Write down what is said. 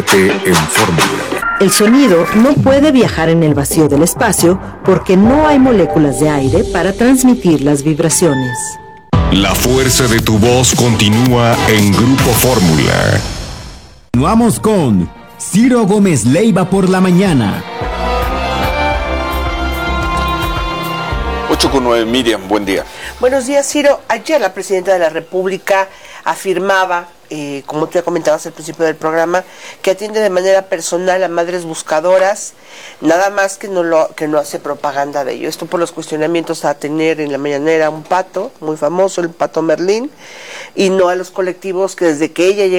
Quédate en Fórmula. El sonido no puede viajar en el vacío del espacio porque no hay moléculas de aire para transmitir las vibraciones. La fuerza de tu voz continúa en Grupo Fórmula. Continuamos con Ciro Gómez Leiva por la mañana. 8:09, Miriam, buen día. Buenos días, Ciro. Ayer la Presidenta de la República afirmaba, como tú ya comentabas al principio del programa, que atiende de manera personal a madres buscadoras, nada más que no hace propaganda de ello. Esto por los cuestionamientos a tener en la mañanera un pato muy famoso, el pato Merlín, y no a los colectivos que desde que ella llegó